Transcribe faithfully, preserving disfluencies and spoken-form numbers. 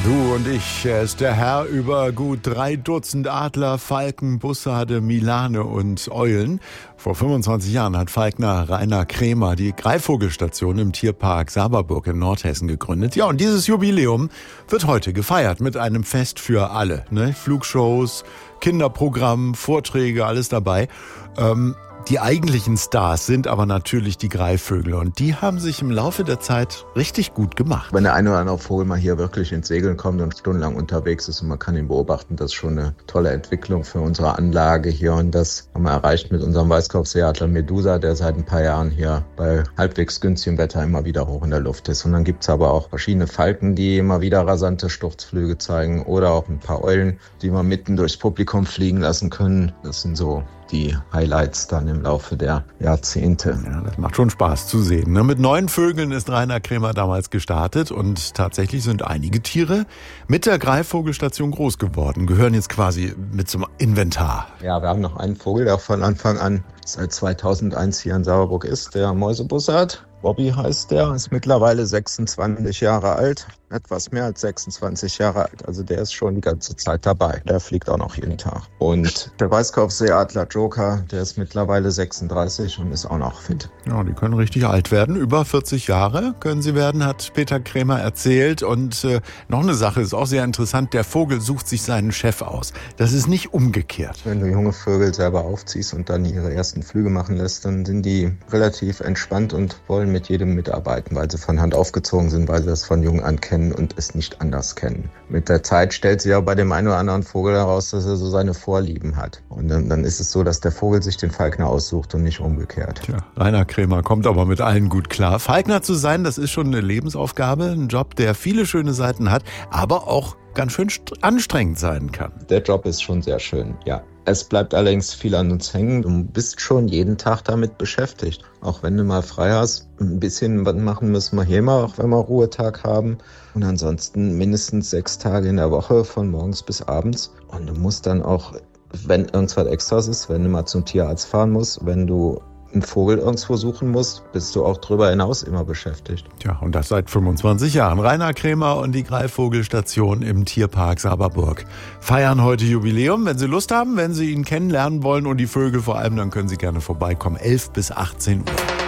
Du und ich, er ist der Herr über gut drei Dutzend Adler, Falken, Bussarde, Milane und Eulen. Vor fünfundzwanzig Jahren hat Falkner Rainer Krämer die Greifvogelstation im Tierpark Saberburg in Nordhessen gegründet. Ja, und dieses Jubiläum wird heute gefeiert mit einem Fest für alle. Ne? Flugshows, Kinderprogramm, Vorträge, alles dabei. Ähm, Die eigentlichen Stars sind aber natürlich die Greifvögel und die haben sich im Laufe der Zeit richtig gut gemacht. Wenn der eine oder andere Vogel mal hier wirklich ins Segeln kommt und stundenlang unterwegs ist und man kann ihn beobachten, das ist schon eine tolle Entwicklung für unsere Anlage hier und das haben wir erreicht mit unserem Weißkopfseeadler Medusa, der seit ein paar Jahren hier bei halbwegs günstigem Wetter immer wieder hoch in der Luft ist. Und dann gibt es aber auch verschiedene Falken, die immer wieder rasante Sturzflüge zeigen oder auch ein paar Eulen, die wir mitten durchs Publikum fliegen lassen können. Das sind so die Highlights dann im Laufe der Jahrzehnte. Ja, das macht schon Spaß zu sehen. Ne? Mit neun Vögeln ist Rainer Krämer damals gestartet und tatsächlich sind einige Tiere mit der Greifvogelstation groß geworden, gehören jetzt quasi mit zum Inventar. Ja, wir haben noch einen Vogel, der von Anfang an seit zweitausendeins hier in Saberburg ist, der Mäusebussard. Bobby heißt der, ist mittlerweile sechsundzwanzig Jahre alt, etwas mehr als sechsundzwanzig Jahre alt. Also der ist schon die ganze Zeit dabei. Der fliegt auch noch jeden Tag. Und der Weißkopfseeadler Joker, der ist mittlerweile sechsunddreißig und ist auch noch fit. Ja, die können richtig alt werden. Über vierzig Jahre können sie werden, hat Peter Krämer erzählt. Und äh, noch eine Sache ist auch sehr interessant. Der Vogel sucht sich seinen Chef aus. Das ist nicht umgekehrt. Wenn du junge Vögel selber aufziehst und dann ihre ersten Flüge machen lässt, dann sind die relativ entspannt und wollen mit jedem mitarbeiten, weil sie von Hand aufgezogen sind, weil sie das von jung an kennen und es nicht anders kennen. Mit der Zeit stellt sich auch bei dem einen oder anderen Vogel heraus, dass er so seine Vorlieben hat. Und dann, dann ist es so, dass der Vogel sich den Falkner aussucht und nicht umgekehrt. Tja, Rainer Krämer kommt aber mit allen gut klar. Falkner zu sein, das ist schon eine Lebensaufgabe, ein Job, der viele schöne Seiten hat, aber auch ganz schön anstrengend sein kann. Der Job ist schon sehr schön, ja. Es bleibt allerdings viel an uns hängen. Du bist schon jeden Tag damit beschäftigt. Auch wenn du mal frei hast, ein bisschen was machen müssen wir hier immer, auch wenn wir Ruhetag haben. Und ansonsten mindestens sechs Tage in der Woche, von morgens bis abends. Und du musst dann auch, wenn irgendwas Extras ist, wenn du mal zum Tierarzt fahren musst, wenn du einen Vogel irgendwo suchen musst, bist du auch drüber hinaus immer beschäftigt. Tja, und das seit fünfundzwanzig Jahren. Rainer Krämer und die Greifvogelstation im Tierpark Saberburg feiern heute Jubiläum. Wenn Sie Lust haben, wenn Sie ihn kennenlernen wollen und die Vögel vor allem, dann können Sie gerne vorbeikommen. elf bis achtzehn Uhr.